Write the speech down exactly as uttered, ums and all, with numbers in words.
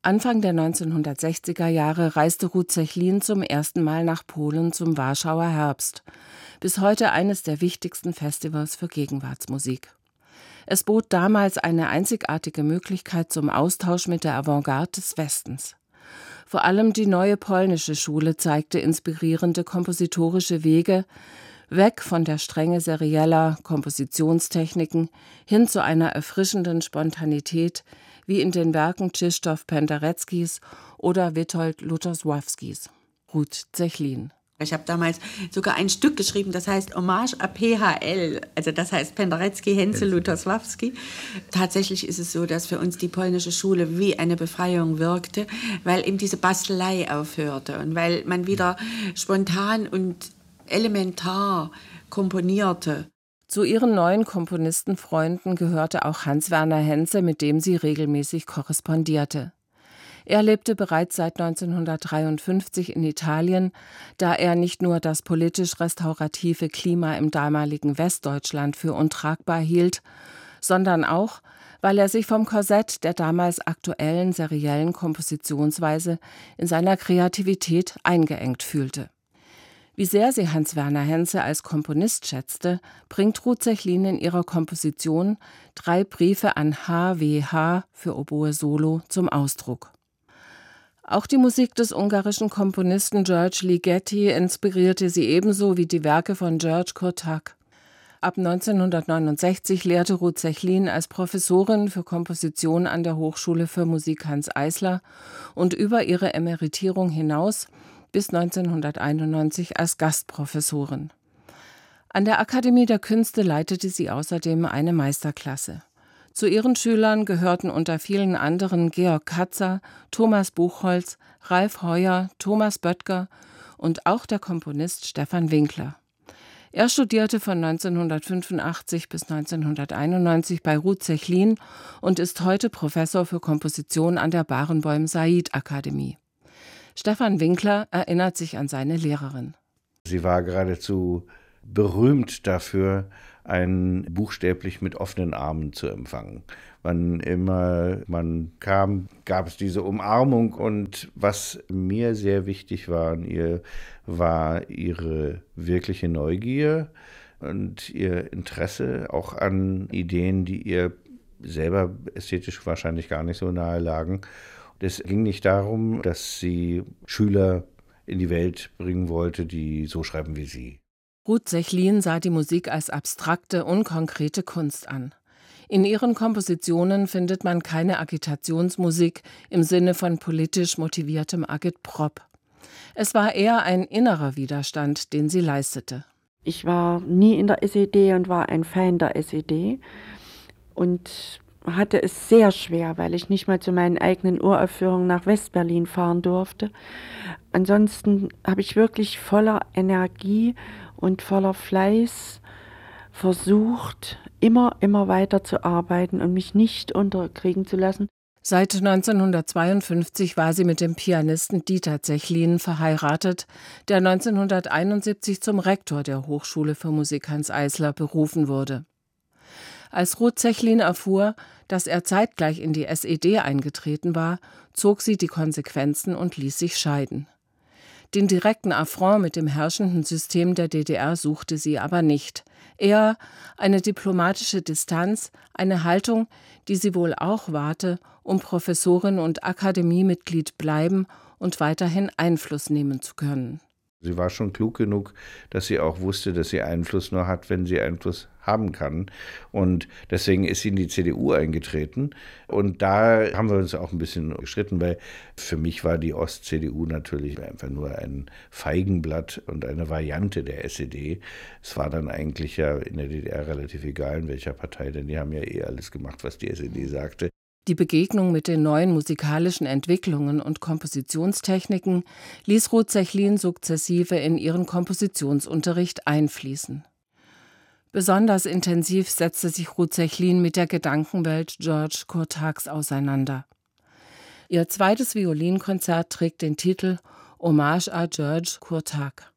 Anfang der neunzehnhundertsechziger Jahre reiste Ruth Zechlin zum ersten Mal nach Polen zum Warschauer Herbst, bis heute eines der wichtigsten Festivals für Gegenwartsmusik. Es bot damals eine einzigartige Möglichkeit zum Austausch mit der Avantgarde des Westens. Vor allem die neue polnische Schule zeigte inspirierende kompositorische Wege, weg von der Strenge serieller Kompositionstechniken hin zu einer erfrischenden Spontanität, wie in den Werken Krzysztof Pendereckis oder Witold Lutosławskis. Ruth Zechlin. Ich habe damals sogar ein Stück geschrieben, das heißt Hommage à P H L, also das heißt Penderecki, Henze, Lutosławski. Tatsächlich ist es so, dass für uns die polnische Schule wie eine Befreiung wirkte, weil eben diese Bastelei aufhörte und weil man wieder spontan und elementar komponierte. Zu ihren neuen Komponistenfreunden gehörte auch Hans-Werner Henze, mit dem sie regelmäßig korrespondierte. Er lebte bereits seit neunzehnhundertdreiundfünfzig in Italien, da er nicht nur das politisch-restaurative Klima im damaligen Westdeutschland für untragbar hielt, sondern auch, weil er sich vom Korsett der damals aktuellen seriellen Kompositionsweise in seiner Kreativität eingeengt fühlte. Wie sehr sie Hans-Werner Henze als Komponist schätzte, bringt Ruth Zechlin in ihrer Komposition Drei Briefe an H W H für Oboe Solo zum Ausdruck. Auch die Musik des ungarischen Komponisten George Ligeti inspirierte sie ebenso wie die Werke von György Korták. Ab neunzehnhundertneunundsechzig lehrte Ruth Zechlin als Professorin für Komposition an der Hochschule für Musik Hanns Eisler und über ihre Emeritierung hinaus bis neunzehnhunderteinundneunzig als Gastprofessorin. An der Akademie der Künste leitete sie außerdem eine Meisterklasse. Zu ihren Schülern gehörten unter vielen anderen Georg Katzer, Thomas Buchholz, Ralf Heuer, Thomas Böttger und auch der Komponist Stefan Winkler. Er studierte von neunzehnhundertfünfundachtzig bis neunzehnhunderteinundneunzig bei Ruth Zechlin und ist heute Professor für Komposition an der Barenboim-Said-Akademie. Stefan Winkler erinnert sich an seine Lehrerin. Sie war geradezu berühmt dafür, einen buchstäblich mit offenen Armen zu empfangen. Wann immer man kam, gab es diese Umarmung. Und was mir sehr wichtig war an ihr, war ihre wirkliche Neugier und ihr Interesse auch an Ideen, die ihr selber ästhetisch wahrscheinlich gar nicht so nahe lagen. Es ging nicht darum, dass sie Schüler in die Welt bringen wollte, die so schreiben wie sie. Ruth Zechlin sah die Musik als abstrakte, unkonkrete Kunst an. In ihren Kompositionen findet man keine Agitationsmusik im Sinne von politisch motiviertem Agitprop. Es war eher ein innerer Widerstand, den sie leistete. Ich war nie in der S E D und war ein Fan der S E D und hatte es sehr schwer, weil ich nicht mal zu meinen eigenen Uraufführungen nach Westberlin fahren durfte. Ansonsten habe ich wirklich voller Energie und voller Fleiß versucht, immer, immer weiter zu arbeiten und mich nicht unterkriegen zu lassen. Seit neunzehnhundertzweiundfünfzig war sie mit dem Pianisten Dieter Zechlin verheiratet, der neunzehnhunderteinundsiebzig zum Rektor der Hochschule für Musik Hanns Eisler berufen wurde. Als Ruth Zechlin erfuhr, dass er zeitgleich in die S E D eingetreten war, zog sie die Konsequenzen und ließ sich scheiden. Den direkten Affront mit dem herrschenden System der D D R suchte sie aber nicht. Eher eine diplomatische Distanz, eine Haltung, die sie wohl auch wahrte, um Professorin und Akademiemitglied bleiben und weiterhin Einfluss nehmen zu können. Sie war schon klug genug, dass sie auch wusste, dass sie Einfluss nur hat, wenn sie Einfluss haben kann. Und deswegen ist sie in die C D U eingetreten. Und da haben wir uns auch ein bisschen gestritten, weil für mich war die Ost-C D U natürlich einfach nur ein Feigenblatt und eine Variante der S E D. Es war dann eigentlich ja in der D D R relativ egal, in welcher Partei, denn die haben ja eh alles gemacht, was die S E D sagte. Die Begegnung mit den neuen musikalischen Entwicklungen und Kompositionstechniken ließ Ruth Zechlin sukzessive in ihren Kompositionsunterricht einfließen. Besonders intensiv setzte sich Ruth Zechlin mit der Gedankenwelt György Kortáks auseinander. Ihr zweites Violinkonzert trägt den Titel Hommage à György Korták.